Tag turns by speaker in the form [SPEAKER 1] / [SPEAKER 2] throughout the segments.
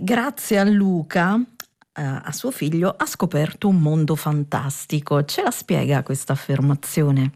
[SPEAKER 1] grazie a Luca, a suo figlio, ha scoperto un mondo fantastico. Ce la spiega questa affermazione?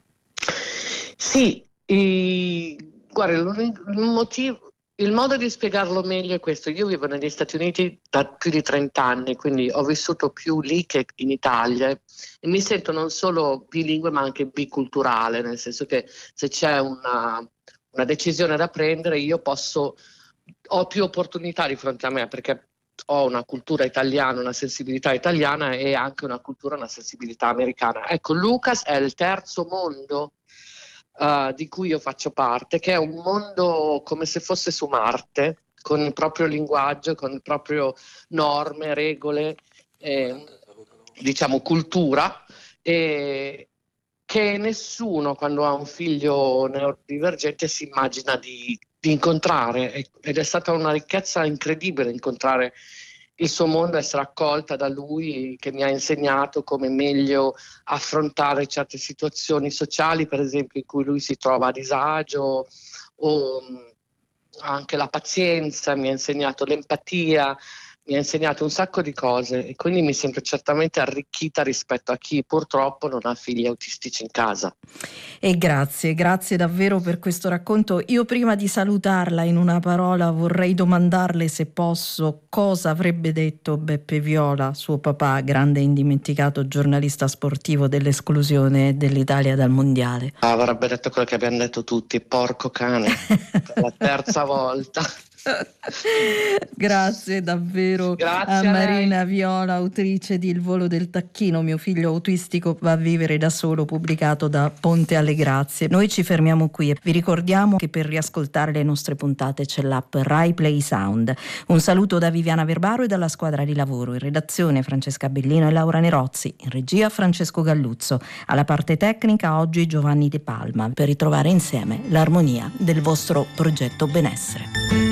[SPEAKER 2] Sì, guarda, il modo di spiegarlo meglio è questo. Io vivo negli Stati Uniti da più di 30 anni, quindi ho vissuto più lì che in Italia e mi sento non solo bilingue ma anche biculturale, nel senso che se c'è una decisione da prendere ho più opportunità di fronte a me perché ho una cultura italiana, una sensibilità italiana e anche una cultura, una sensibilità americana. Ecco, Lucas è il terzo mondo di cui io faccio parte, che è un mondo come se fosse su Marte, con il proprio linguaggio, con il proprio norme, regole, diciamo cultura, e che nessuno quando ha un figlio neurodivergente si immagina di incontrare, ed è stata una ricchezza incredibile incontrare il suo mondo, essere accolta da lui, che mi ha insegnato come meglio affrontare certe situazioni sociali, per esempio in cui lui si trova a disagio, o anche la pazienza, mi ha insegnato l'empatia, mi ha insegnato un sacco di cose e quindi mi sento certamente arricchita rispetto a chi purtroppo non ha figli autistici in casa.
[SPEAKER 1] E grazie davvero per questo racconto. Io prima di salutarla in una parola vorrei domandarle, se posso, cosa avrebbe detto Beppe Viola, suo papà, grande e indimenticato giornalista sportivo dell'esclusione dell'Italia dal mondiale.
[SPEAKER 2] Avrebbe detto quello che abbiamo detto tutti, porco cane, per la terza volta.
[SPEAKER 1] Grazie davvero.
[SPEAKER 2] Grazie
[SPEAKER 1] a
[SPEAKER 2] a
[SPEAKER 1] Marina
[SPEAKER 2] lei.
[SPEAKER 1] Viola, autrice di Il volo del tacchino, mio figlio autistico va a vivere da solo, pubblicato da Ponte alle Grazie. Noi ci fermiamo qui. Vi ricordiamo che per riascoltare le nostre puntate c'è l'app Rai Play Sound. Un saluto da Viviana Verbaro e dalla squadra di lavoro. In redazione Francesca Bellino e Laura Nerozzi. In regia Francesco Galluzzo. Alla parte tecnica oggi Giovanni De Palma, per ritrovare insieme l'armonia del vostro progetto benessere.